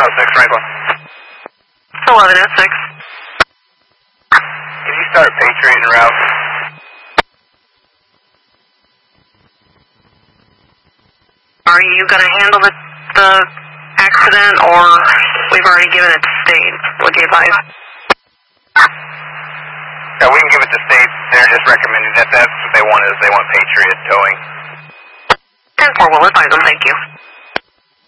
1106 Franklin. 1106. Can you start Patriot en route? Are you going to handle the accident, or we've already given it to state? Would you advise? Yeah, we can give it to state. They're just recommending that. That's what they want, is they want Patriot towing. 10-4, we'll advise them. Thank you.